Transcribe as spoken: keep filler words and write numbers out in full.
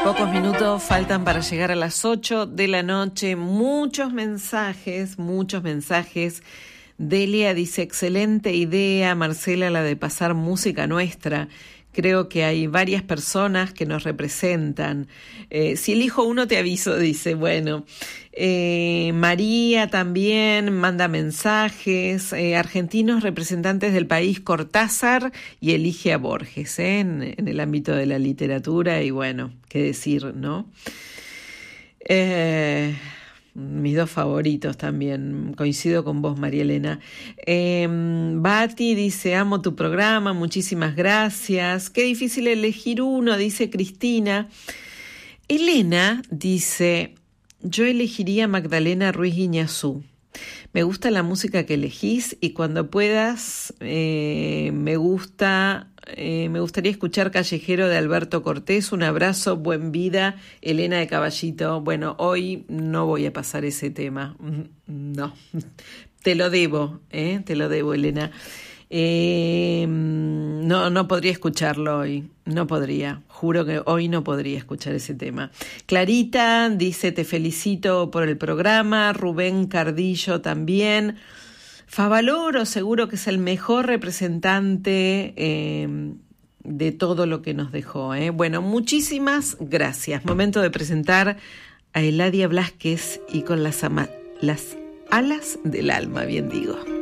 Pocos minutos faltan para llegar a las ocho de la noche. Muchos mensajes, muchos mensajes. Delia dice, excelente idea, Marcela, la de pasar música nuestra. Creo que hay varias personas que nos representan. Eh, si elijo uno te aviso, dice. Bueno, eh, María también manda mensajes. Eh, argentinos representantes del país, Cortázar y Eligia Borges, ¿eh? en, en el ámbito de la literatura. Y bueno, qué decir, ¿no? Eh... Mis dos favoritos también, coincido con vos, María Elena. Eh, Bati dice, amo tu programa, muchísimas gracias. Qué difícil elegir uno, dice Cristina. Elena dice, yo elegiría Magdalena Ruiz Guiñazú. Me gusta la música que elegís y cuando puedas eh, me gusta, eh, me gustaría escuchar Callejero de Alberto Cortés. Un abrazo, buen vida, Elena de Caballito. Bueno, hoy no voy a pasar ese tema, no, te lo debo, ¿eh? te lo debo, Elena. Eh, no, no podría escucharlo hoy, no podría, juro que hoy no podría escuchar ese tema. Clarita dice, te felicito por el programa. Rubén Cardillo también. Favaloro seguro que es el mejor representante eh, de todo lo que nos dejó, ¿eh? Bueno, muchísimas gracias. Momento de presentar a Eladia Blasquez y con las, ama- las alas del alma, bien digo.